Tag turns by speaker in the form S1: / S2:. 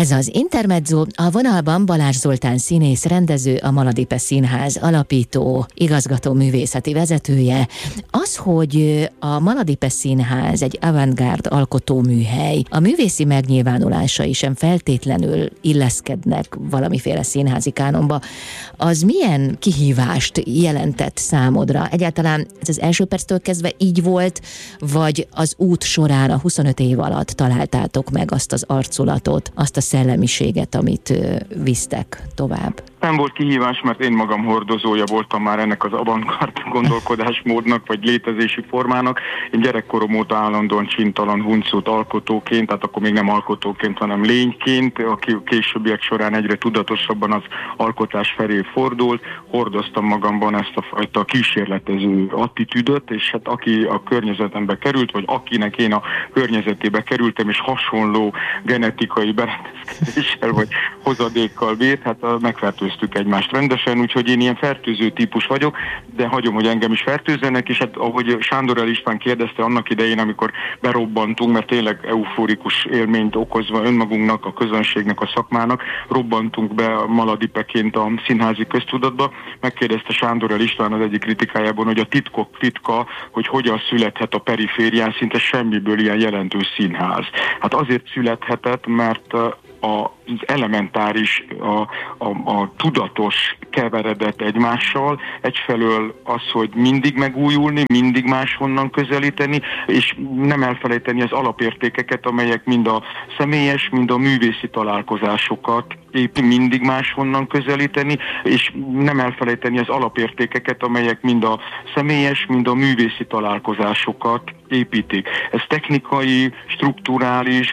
S1: Ez az Intermezzo, a vonalban Balázs Zoltán színész, rendező, a Maladipe Színház alapító, igazgató művészeti vezetője. Az, hogy a Maladipe Színház egy avantgárd alkotóműhely, a művészi megnyilvánulásai sem feltétlenül illeszkednek valamiféle színházi kánonba, az milyen kihívást jelentett számodra? Egyáltalán ez az első perctől kezdve így volt, vagy az út során a 25 év alatt találtátok meg azt az arculatot, azt a szellemiséget, amit visztek tovább?
S2: Nem volt kihívás, mert én magam hordozója voltam már ennek az avantgárd gondolkodásmódnak, vagy létezési formának. Én gyerekkorom óta állandóan csintalan huncut alkotóként, tehát akkor még nem alkotóként, hanem lényként, aki későbbiek során egyre tudatosabban az alkotás felé fordult. Hordoztam magamban ezt a fajta kísérletező attitűdöt, és hát aki a környezetembe került, vagy akinek én a környezetébe kerültem, és hasonló genetikai berendezkedéssel vagy hozadékkal bírt, hát megfertőztük egymást rendesen, úgyhogy én ilyen fertőző típus vagyok, de hagyom, hogy engem is fertőzzenek, és hát ahogy Sándor István kérdezte annak idején, amikor berobbantunk, mert tényleg euforikus élményt okozva önmagunknak, a közönségnek, a szakmának, robbantunk be Maladipeként a színházi köztudatba, megkérdezte Sándor István az egyik kritikájában, hogy a titkok titka, hogy hogyan születhet a periférián szinte semmiből ilyen jelentős színház. Hát azért születhetett, mert az elementáris, a tudatos keveredett egymással, egyfelől az, hogy mindig megújulni, mindig máshonnan közelíteni, és nem elfelejteni az alapértékeket, amelyek mind a személyes, mind a művészi találkozásokat mindig máshonnan közelíteni, és nem elfelejteni az alapértékeket, amelyek mind a személyes, mind a művészi találkozásokat építik. Ez technikai, strukturális,